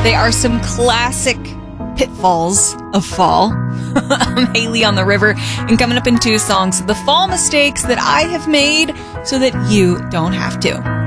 They are some classic pitfalls of fall. I'm Haley on the River, and coming up in 2 songs, the fall mistakes that I have made so that you don't have to.